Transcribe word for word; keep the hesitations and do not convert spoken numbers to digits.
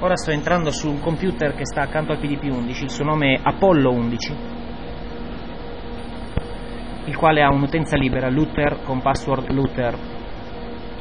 Ora sto entrando su un computer che sta accanto al P D P undici, il suo nome è Apollo undici, il quale ha un'utenza libera, Luther, con password Luther